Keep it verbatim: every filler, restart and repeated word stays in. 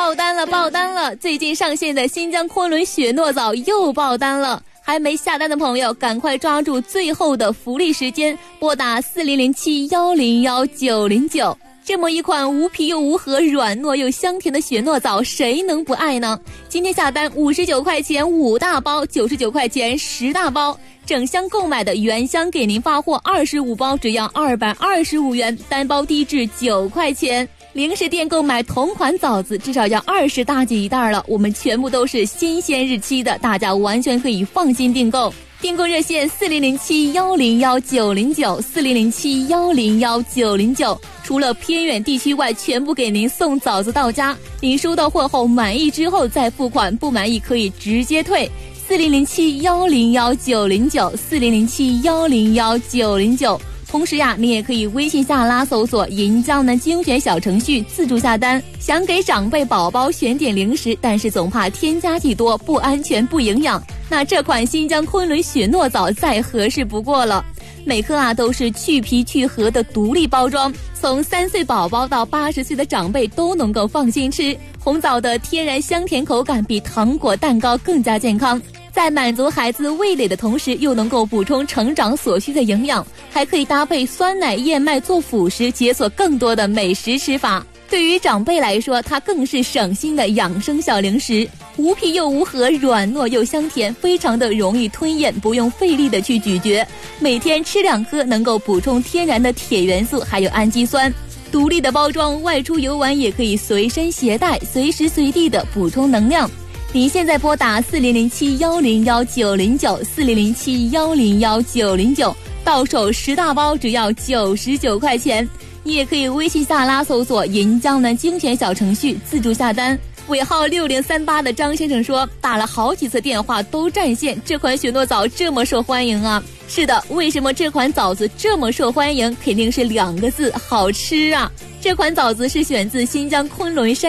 爆单了爆单了，最近上线的新疆昆仑雪糯枣又爆单了，还没下单的朋友赶快抓住最后的福利时间，拨打四零零七幺零幺九零九。这么一款无皮又无核、软糯又香甜的雪糯枣，谁能不爱呢？今天下单五十九块钱五大包，九十九块钱十大包，整箱购买的原箱给您发货二十五包，只要二百二十五元，单包低至九块钱。零食店购买同款枣子至少要二十大几一袋了，我们全部都是新鲜日期的，大家完全可以放心订购。订购热线四零零七幺零幺九零九，四零零七幺零幺九零九。除了偏远地区外，全部给您送枣子到家。您收到货后满意之后再付款，不满意可以直接退。四零零七幺零幺九零九，四零零七幺零幺九零九。同时呀，你也可以微信下拉搜索银江南精选小程序自助下单。想给长辈宝宝选点零食，但是总怕添加剂多，不安全不营养，那这款新疆昆仑雪糯枣再合适不过了。每颗啊都是去皮去核的独立包装，从三岁宝宝到八十岁的长辈都能够放心吃。红枣的天然香甜口感比糖果蛋糕更加健康，在满足孩子味蕾的同时，又能够补充成长所需的营养，还可以搭配酸奶燕麦做辅食，解锁更多的美食吃法。对于长辈来说，它更是省心的养生小零食，无皮又无核，软糯又香甜，非常的容易吞咽，不用费力的去咀嚼。每天吃两颗，能够补充天然的铁元素还有氨基酸。独立的包装，外出游玩也可以随身携带，随时随地的补充能量。您现在拨打四零零七幺零幺九零九，四零零七幺零幺九零九，到手十大包只要九十九块钱。你也可以微信下拉搜索银江南精选小程序自助下单。尾号六零三八的张先生说，打了好几次电话都占线，这款雪糯枣这么受欢迎啊。是的，为什么这款枣子这么受欢迎？肯定是两个字，好吃啊。这款枣子是选自新疆昆仑山